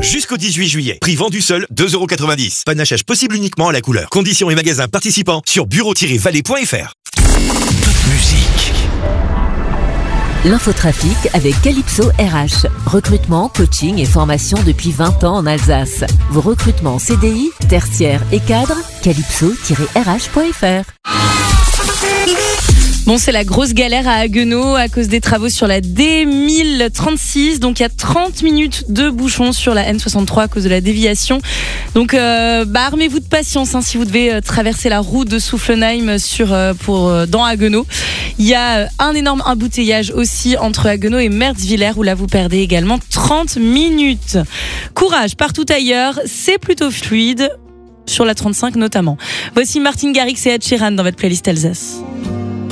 Jusqu'au 18 juillet. Prix vendu seul, 2,90€. Panachage possible uniquement à la couleur. Conditions et magasins participants sur bureau-vallée.fr. Toute musique. L'infotrafic avec Calypso RH. Recrutement, coaching et formation depuis 20 ans en Alsace. Vos recrutements CDI, tertiaires et cadres, calypso-rh.fr. Bon, c'est la grosse galère à Haguenau à cause des travaux sur la D1036. Donc, il y a 30 minutes de bouchon sur la N63 à cause de la déviation. Donc, armez-vous de patience si vous devez traverser la route de Soufflenheim dans Haguenau. Il y a un énorme embouteillage aussi entre Haguenau et Merzwiller où là, vous perdez également 30 minutes. Courage, partout ailleurs, c'est plutôt fluide. Sur la 35 notamment. Voici Martin Garrix et Ed Sheeran dans votre playlist Alsace.